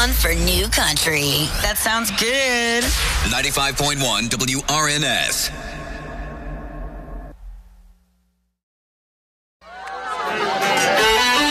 on for New Country. That sounds good. 95.1 WRNS.